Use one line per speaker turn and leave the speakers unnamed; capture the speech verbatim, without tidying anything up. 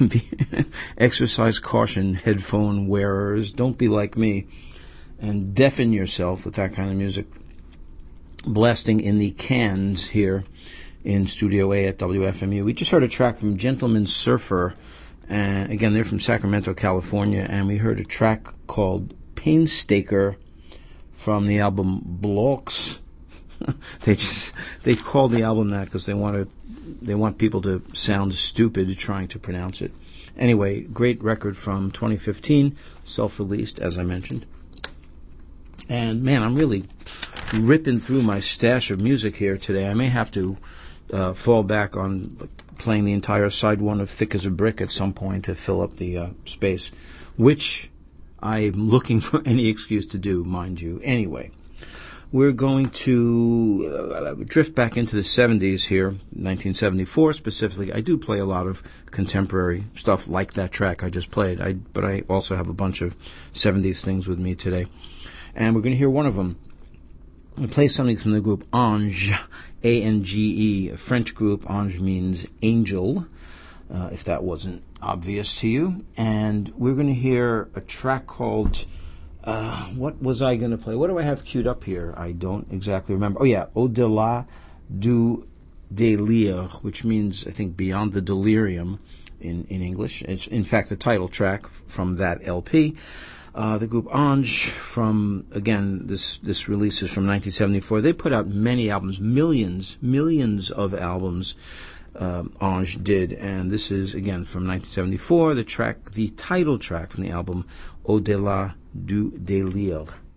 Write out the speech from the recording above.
be, exercise caution, headphone wearers. Don't be like me and deafen yourself with that kind of music. Blasting in the cans here in Studio A at W F M U. We just heard a track from Gentleman Surfer. And again, they're from Sacramento, California. And we heard a track called Painstaker from the album Blocks. they just, they called the album that because they want to, they want people to sound stupid trying to pronounce it. Anyway, great record from twenty fifteen, self-released, as I mentioned. And man, I'm really ripping through my stash of music here today. I may have to uh, fall back on playing the entire side one of Thick as a Brick at some point to fill up the uh, space, which I'm looking for any excuse to do, mind you. Anyway, we're going to uh, drift back into the seventies here, nineteen seventy-four specifically. I do play a lot of contemporary stuff like that track I just played, I, but I also have a bunch of seventies things with me today. And we're going to hear one of them. I'm going to play something from the group Ange, A N G E, a French group. Ange means angel, uh, if that wasn't obvious to you. And we're going to hear a track called, uh, what was I going to play? What do I have queued up here? I don't exactly remember. Oh yeah, Au-delà du délire, which means, I think, beyond the delirium in, in English. It's, in fact, the title track from that L P. Uh, the group Ange from, again, this, this release is from nineteen seventy-four. They put out many albums, millions, millions of albums, um, Ange did. And this is, again, from nineteen seventy-four, the track, the title track from the album, Au-delà du délire.